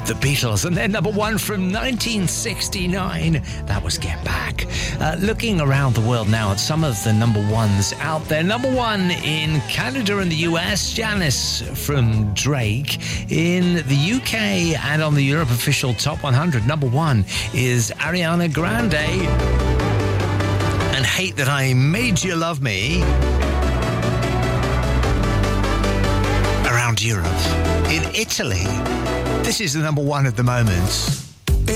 The Beatles, and their number one from 1969. That was Get Back. Looking around the world now at some of the number ones out there. Number one in Canada and the US, Janice from Drake. In the UK and on the Europe official Top 100, number one is Ariana Grande. And Hate That I Made You Love Me. Around Europe. In Italy, this is the number one at the moment.